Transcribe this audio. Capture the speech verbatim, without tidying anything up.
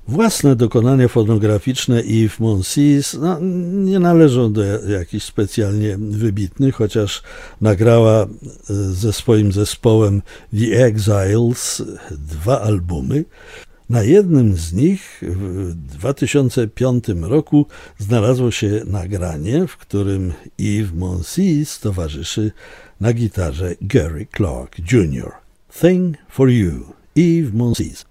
Własne dokonania fonograficzne Yves Monsees no, nie należą do jakichś specjalnie wybitnych, chociaż nagrała ze swoim zespołem The Exiles dwa albumy. Na jednym z nich w dwa tysiące piątym roku znalazło się nagranie, w którym Yves Monsees towarzyszy na gitarze Gary Clark junior Thing for You, Yves Monsees.